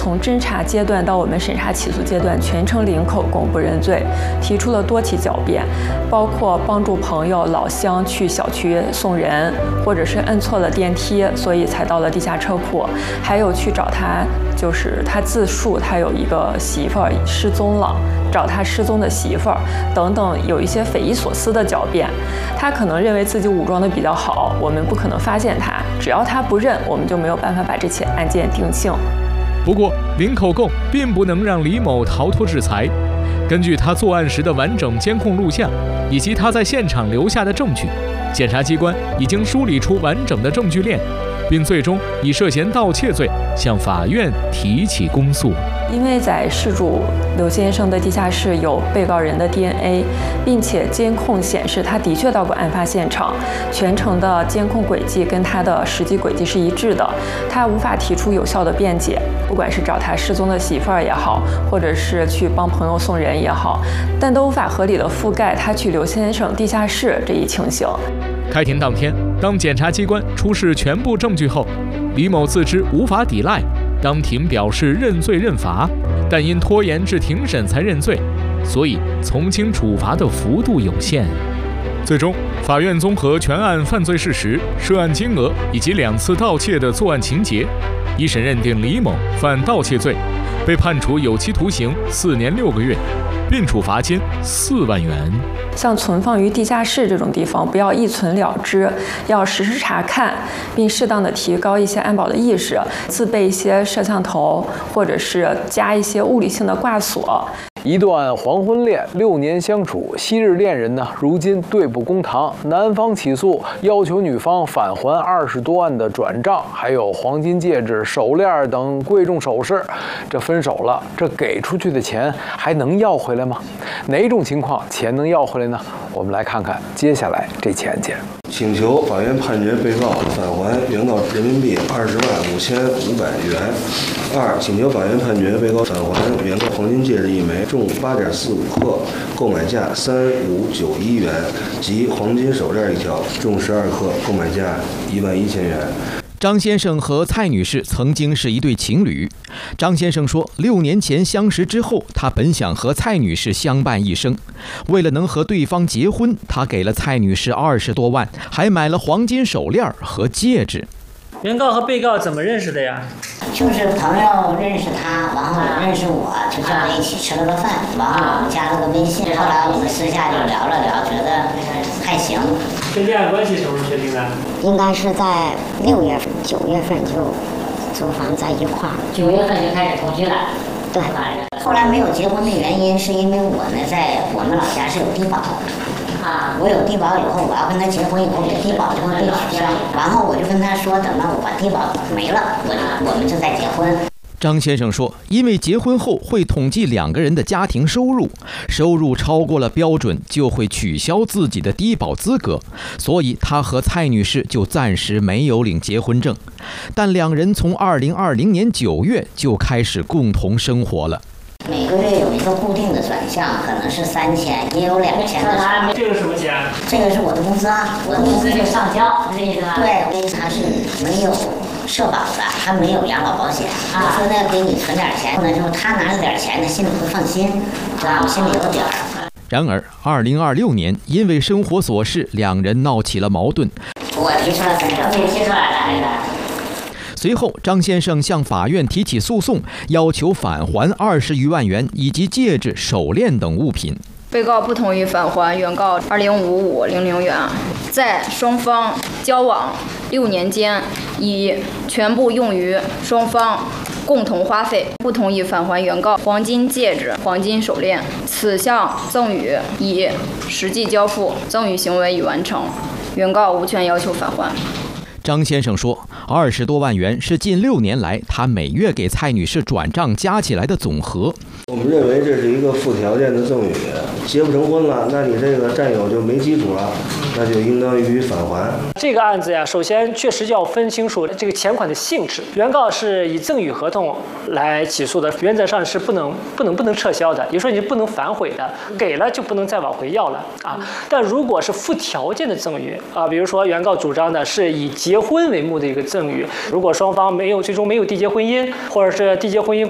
从侦查阶段到我们审查起诉阶段，全程零口供不认罪，提出了多起狡辩，包括帮助朋友老乡去小区送人，或者是摁错了电梯，所以才到了地下车库，还有去找他，就是他自述他有一个媳妇儿失踪了，找他失踪的媳妇儿等等，有一些匪夷所思的狡辩。他可能认为自己武装的比较好，我们不可能发现他，只要他不认，我们就没有办法把这起案件定性。 不过，零口供并不能让李某逃脱制裁。根据他作案时的完整监控录像，以及他在现场留下的证据，检察机关已经梳理出完整的证据链，并最终以涉嫌盗窃罪向法院提起公诉。 因为在事主刘先生的地下室有被告人的 DNA， 并且监控显示他的确到过案发现场，全程的监控轨迹跟他的实际轨迹是一致的，他无法提出有效的辩解，不管是找他失踪的媳妇儿也好，或者是去帮朋友送人也好，但都无法合理的覆盖他去刘先生地下室这一情形。 开庭当天，当检察机关出示全部证据后，李某自知无法抵赖，当庭表示认罪认罚，但因拖延至庭审才认罪，所以从轻处罚的幅度有限。最终，法院综合全案犯罪事实、涉案金额以及2次盗窃的作案情节，一审认定李某犯盗窃罪，被判处有期徒刑4年6个月，并处罚金4万元。 像存放于地下室这种地方，不要一存了之，要实时查看，并适当的提高一些安保的意识，自备一些摄像头，或者是加一些物理性的挂锁。 一段黄昏恋，6年相处，昔日恋人呢，如今对簿公堂，男方起诉要求女方返还20多万的转账，还有黄金戒指、手链等贵重首饰。这分手了，这给出去的钱还能要回来吗？哪种情况钱能要回来呢？我们来看看接下来这起案件。 请求法院判决被告返还原告人民币20.55万元。2. 请求法院判决被告返还原告黄金戒指1枚，重8.45克，购买价3591元，及黄金手链1条，重12克，购买价11000元。 张先生和蔡女士曾经是一对情侣。张先生说，6年前相识之后，他本想和蔡女士相伴一生。为了能和对方结婚，他给了蔡女士20多万，还买了黄金手链和戒指。 原告和被告怎么认识的呀？ 就是朋友认识他，然后认识我，就叫他一起吃了个饭，然后我们加了个微信，后来我们私下就聊了聊，觉得还行。 这恋爱关系什么时候确定的？ 应该是在6月份、9月份就租房在一块儿，9月份就开始同居了。对，后来没有结婚的原因是因为我呢在我们老家是有低保的。我有低保以后，我要跟他结婚以后，我的低保就会被取消。然后我就跟他说，等到我把低保没了，我们就再结婚。 张先生说，因为结婚后会统计2个人的家庭收入，收入超过了标准就会取消自己的低保资格，所以他和蔡女士就暂时没有领结婚证。但2人从2020年9月就开始共同生活了。 每个月有一个固定的转项，可能是3000，也有2000的。 这个什么钱？ 这个是我的工资啊，我的工资就上交，是这意思吧？对，因为他是没有社保的，他没有养老保险。我说呢，给你存点钱，后来就他拿了点钱呢，心里不放心，知道吗？心里有点。 然而，2026年因为生活琐事，2人闹起了矛盾。 我提出了分手，你提出来了还是？ 随后，张先生向法院提起诉讼，要求返还20余万元以及戒指、手链等物品。 被告不同意返还原告205500元，在双方交往6年间，已全部用于双方共同花费，不同意返还原告黄金戒指、黄金手链。此项赠与已实际交付，赠与行为已完成，原告无权要求返还。 张先生说，20多万元是近6年来他每月给蔡女士转账加起来的总和。 我们认为这是一个附条件的赠与，结不成婚了，那你这个占有就没基础了，那就应当予以返还。 这个案子呀，首先确实要分清楚这个钱款的性质。原告是以赠与合同来起诉的，原则上是不能撤销的，也就是说你不能反悔的，给了就不能再往回要了啊。但如果是附条件的赠与啊，比如说原告主张的是以结婚为目的一个赠与，如果双方最终没有缔结婚姻，或者是缔结婚姻